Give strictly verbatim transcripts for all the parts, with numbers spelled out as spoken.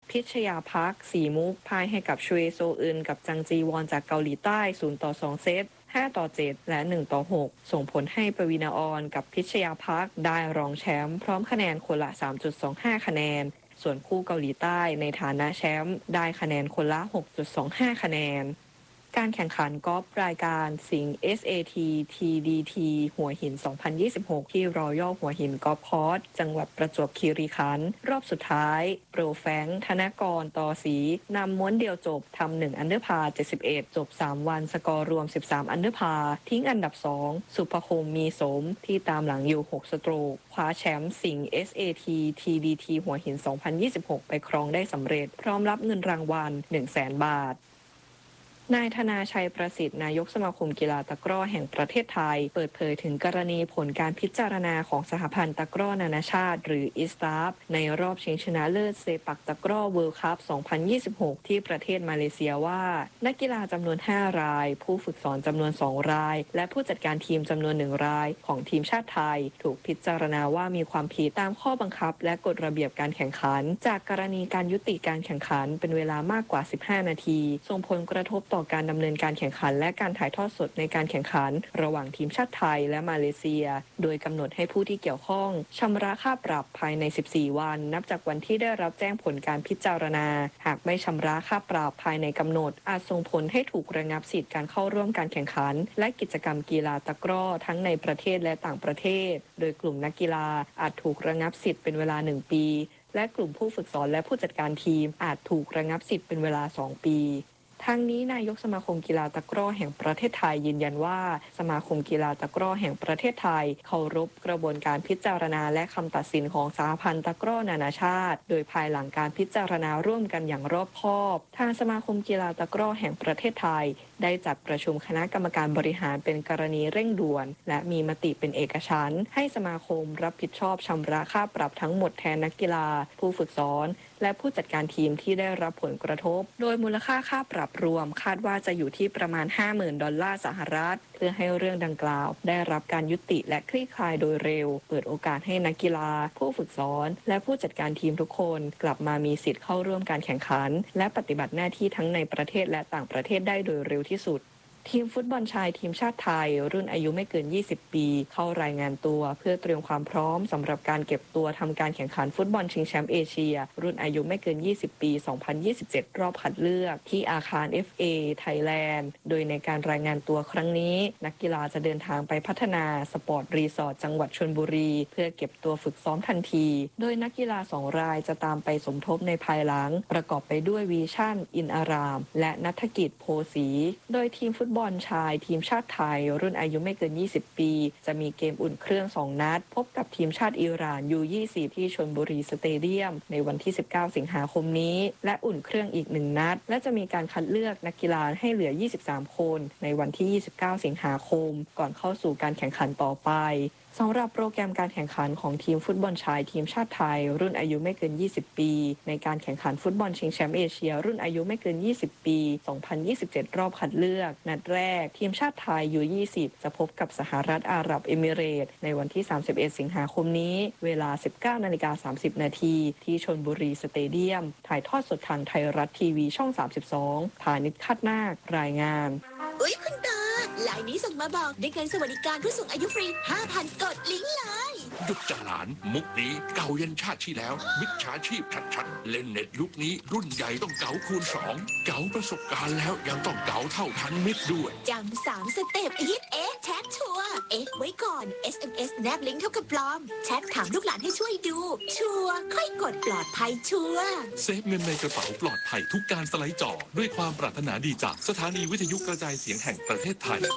พิชยาภักสีมุกพ่ายให้กับชเวโซอึนกับจังจีวอนจากเกาหลีใต้ศูนย์ต่อสองเซตห้าต่อเจ็ดและหนึ่งต่อหกส่งผลให้ปวีณาออนกับพิชยาภักได้รองแชมป์พร้อมคะแนนคนละ สามจุดสองห้า คะแนนส่วนคู่เกาหลีใต้ในฐานะแชมป์ได้คะแนนคนละ หกจุดสองห้า คะแนนการแข่งขันกอล์ฟรายการสิงห์ เอส เอ ที ที ดี ที หัวหิน สองพันยี่สิบหก ที่รอยัลหัวหินกอล์ฟคอร์สจังหวัดประจวบคีรีขันธ์รอบสุดท้ายโปรแฟงค์ธนกรต่อศรีนำม้วนเดียวจบทำหนึ่งอันเดอร์พาร์เจ็ดสิบเอ็ดจบสามวันสกอร์รวมสิบสามอันเดอร์พาร์ทิ้งอันดับสองสุภคมมีสมที่ตามหลังอยู่หกสโตรกคว้าแชมป์สิงห์ เอส เอ ที ที ดี ที หัวหิน สองพันยี่สิบหก ไปครองได้สำเร็จพร้อมรับเงินรางวัล หนึ่งแสน บาทนายธนาชัยประสิทธิ์นายกสมาคมกีฬาตะกร้อแห่งประเทศไทยเปิดเผยถึงกรณีผลการพิจารณาของสหพันธ์ตะกร้อนานาชาติหรือ อี เอส ที เอ พี ในรอบชิงชนะเลิศเซปักตะกร้อเวิลด์คัพ สองพันยี่สิบหก ที่ประเทศมาเลเซียว่านักกีฬาจำนวนห้ารายผู้ฝึกสอนจำนวนสองรายและผู้จัดการทีมจำนวนหนึ่งรายของทีมชาติไทยถูกพิจารณาว่ามีความผิดตามข้อบังคับและกฎระเบียบการแข่งขันจากกรณีการยุติการแข่งขันเป็นเวลามากกว่าสิบห้านาทีส่งผลกระทบต่อการดำเนินการแข่งขันและการถ่ายทอดสดในการแข่งขันระหว่างทีมชาติไทยและมาเลเซียโดยกำหนดให้ผู้ที่เกี่ยวข้องชำระค่าปรับภายในสิบสี่วันนับจากวันที่ได้รับแจ้งผลการพิจารณาหากไม่ชำระค่าปรับภายในกำหนดอาจส่งผลให้ถูกระงับสิทธิการเข้าร่วมการแข่งขันและกิจกรรมกีฬาตะกร้อทั้งในประเทศและต่างประเทศโดยกลุ่มนักกีฬาอาจถูกระงับสิทธิ์เป็นเวลาหนึ่งปีและกลุ่มผู้ฝึกสอนและผู้จัดการทีมอาจถูกระงับสิทธิ์เป็นเวลาสองปีทางนี้นายกสมาคมกีฬาตะกร้อแห่งประเทศไทยยืนยันว่าสมาคมกีฬาตะกร้อแห่งประเทศไทยเคารพกระบวนการพิจารณาและคำตัดสินของสหพันธ์ตะกร้อนานาชาติโดยภายหลังการพิจารณาร่วมกันอย่างรอบคอบทางสมาคมกีฬาตะกร้อแห่งประเทศไทยได้จัดประชุมคณะกรรมการบริหารเป็นกรณีเร่งด่วนและมีมติเป็นเอกฉันท์ให้สมาคมรับผิดชอบชำระค่าปรับทั้งหมดแทนนักกีฬาผู้ฝึกสอนและผู้จัดการทีมที่ได้รับผลกระทบโดยมูลค่าค่าปรับรวมคาดว่าจะอยู่ที่ประมาณ ห้าหมื่น ดอลลาร์สหรัฐเพื่อให้เรื่องดังกล่าวได้รับการยุติและคลี่คลายโดยเร็วเปิดโอกาสให้นักกีฬาผู้ฝึกสอนและผู้จัดการทีมทุกคนกลับมามีสิทธิ์เข้าร่วมการแข่งขันและปฏิบัติหน้าที่ทั้งในประเทศและต่างประเทศได้โดยเร็วที่สุดทีมฟุตบอลชายทีมชาติไทยรุ่นอายุไม่เกินยี่สิบปีเข้ารายงานตัวเพื่อเตรียมความพร้อมสำหรับการเก็บตัวทำการแข่งขันฟุตบอลชิงแชมป์เอเชียรุ่นอายุไม่เกินยี่สิบปีสองพันยี่สิบเจ็ดรอบคัดเลือกที่อาคาร เอฟ เอ Thailand โดยในการรายงานตัวครั้งนี้นักกีฬาจะเดินทางไปพัฒนาสปอร์ตรีสอร์ทจังหวัดชลบุรีเพื่อเก็บตัวฝึกซ้อมทันทีโดยนักกีฬาสองรายจะตามไปสมทบในภายหลังประกอบไปด้วยวีชั่นอินอารามและณัฐกิจโพสีโดยทีมฟุตบอลชายทีมชาติไทยรุ่นอายุไม่เกินยี่สิบปีจะมีเกมอุ่นเครื่องสองนัดพบกับทีมชาติอิหร่าน ยู ยี่สิบ ที่ชลบุรีสเตเดียมในวันที่สิบเก้าสิงหาคมนี้และอุ่นเครื่องอีกหนึ่งนัดและจะมีการคัดเลือกนักกีฬาให้เหลือยี่สิบสามคนในวันที่ยี่สิบเก้าสิงหาคมก่อนเข้าสู่การแข่งขันต่อไปสำหรับโปรแกรมการแข่งขันของทีมฟุตบอลชายทีมชาติไทยรุ่นอายุไม่เกินยี่สิบปีในการแข่งขันฟุตบอลชิงแชมป์เอเชียรุ่นอายุไม่เกินยี่สิบปีสองพันยี่สิบเจ็ดรอบคัดเลือกนัดแรกทีมชาติไทย ยู ยี่สิบ จะพบกับสหรัฐอาหรับเอมิเรตส์ในวันที่สามสิบเอ็ดสิงหาคมนี้เวลา สิบเก้านาฬิกาสามสิบนาทีที่ชลบุรีสเตเดียมถ่ายทอดสดทางไทยรัฐทีวีช่องสามสิบสองพานิช คาดนาครายงานอุ๊ยคุณตาไลน์นี้ส่งมาบอกได้เงินสวัสดิการผู้สูงอายุฟรี ห้าพัน กดลิงก์เลยหยุดจาหลานมุกนี้เก่ายันชาติที่แล้วมิจฉาชีพชัดๆเล่นเน็ตยุคนี้รุ่นใหญ่ต้องเก๋าคูณสองเก๋าประสบการณ์แล้วยังต้องเก๋าเท่าทันมิตรด้วยจำสามสเต็ปฮิตเอ๊ะแชทชัวร์เอ๊ะไว้ก่อน เอส เอ็ม เอส แนบลิงก์เท่ากับปลอมแชทถามลูกหลานให้ช่วยดูชัวร์ค่อยกดปลอดภัยชัวร์เซฟเงินในกระเป๋าปลอดภัยทุกการสไลด์จอด้วยความปรารถนาดีจากสถานีวิทยุกระจายเสียงแห่งประเทศไทย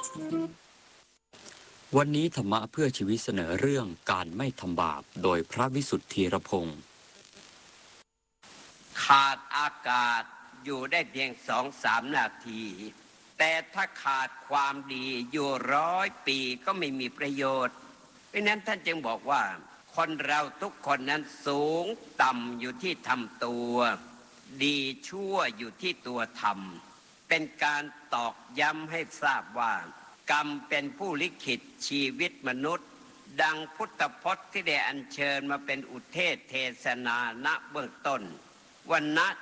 วันนี้ธรรมะเพื่อชีวิตเสนอเรื่องการไม่ทำบาปโดยพระวิสุทธีรพงศ์ขาดอากาศอยู่ได้เพียงสองสามนาทีแต่ถ้าขาดความดีอยู่ร้อยปีก็ไม่มีประโยชน์เพราะนั้นท่านจึงบอกว่าคนเราทุกคนนั้นสูงต่ำอยู่ที่ทำตัวดีชั่วอยู่ที่ตัวทำเป็นการตอกย้ำให้ทราบว่ากรรมเป็นผู้ลิขิตชีวิตมนุษย์ดังพุทธพจน์ที่ได้อัญเชิญมาเป็นอุเทศเทศนาณเบื้องต้นวันณ